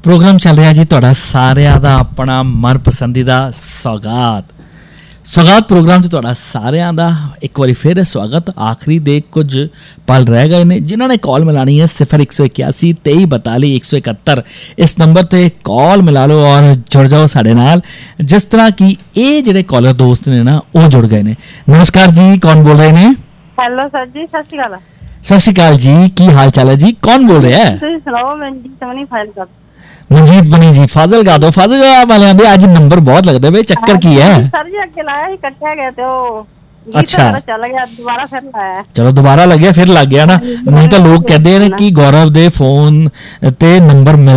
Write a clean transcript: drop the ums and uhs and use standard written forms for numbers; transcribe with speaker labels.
Speaker 1: Programme ਚੱਲ ਰਿਹਾ ਜੀ ਤੁਹਾਡਾ ਸਾਰਿਆਂ ਦਾ ਆਪਣਾ ਮਨਪਸੰਦੀਦਾ ਸੌਗਾਤ ਪ੍ਰੋਗਰਾਮ 'ਚ ਤੁਹਾਡਾ ਸਾਰਿਆਂ ਦਾ ਇੱਕ ਵਾਰੀ ਫਿਰ ਸਵਾਗਤ। ਆਖਰੀ ਦੇ ਕੁਝ ਪਲ ਰਹਿ ਗਏ ਨੇ। ਜਿਨ੍ਹਾਂ ਨੇ ਕਾਲ ਮਿਲਾਣੀ ਹੈ 0181 2342 171 ਇਸ ਨੰਬਰ ਤੇ ਕਾਲ ਮਿਲਾ ਲਓ ਔਰ ਜੁੜ ਜਾਓ ਸਾਡੇ ਨਾਲ। ਜਿਸ ਤਰ੍ਹਾਂ ਕਿ ਇਹ ਜਿਹੜੇ ਕਾਲਰ ਦੋਸਤ ਨੇ ਨਾ ਉਹ ਜੁੜ ਗਏ ਨੇ। ਨਮਸਕਾਰ ਜੀ, ਕੌਣ ਬੋਲ ਰਹੇ ਨੇ?
Speaker 2: ਹੈਲੋ ਸਰ ਜੀ, ਸਤਿ ਸ਼੍ਰੀ ਅਕਾਲ।
Speaker 1: ਸਤਿ ਸ਼੍ਰੀ ਅਕਾਲ ਜੀ, ਕੀ ਹਾਲ ਚਾਲ ਹੈ ਜੀ? ਕੌਣ ਬੋਲ ਰਿਹਾ ਹੈ?
Speaker 2: ਤੁਸੀਂ ਸੁਣਾਓ। ਮਨਜੀਤ ਮਨੀ ਫਾਜ਼ਿਲਕਾ।
Speaker 1: ਮਨਜੀਤ ਮਨੀ ਜੀ ਫਾਜ਼ਿਲਕਾ ਤੋਂ। ਫਾਜ਼ਿਲਕਾ ਵਾਲਿਆਂ ਦੇ ਅੱਜ ਨੰਬਰ ਬਹੁਤ ਲੱਗਦੇ ਵੇ, ਚੱਕਰ ਕੀ ਹੈ?
Speaker 2: ਸਰ ਜੀ ਅੱਗੇ ਲਾਇਆ ਸੀ, ਇਕੱਠੇ ਗਏ ਤੇ ਉਹ
Speaker 1: ਅੱਛਾ
Speaker 2: ਚੱਲ ਗਿਆ, ਦੁਬਾਰਾ ਫਿਰ ਲਾਇਆ।
Speaker 1: ਚਲੋ ਦੁਬਾਰਾ ਲੱਗਿਆ, ਫਿਰ ਲੱਗ ਗਿਆ ਨਾ। ਨਹੀਂ ਤਾਂ ਲੋਕ ਕਹਿੰਦੇ ਨੇ ਕਿ ਗੌਰਵ ਦੇ ਫੋਨ ਤੇ ਨੰਬਰ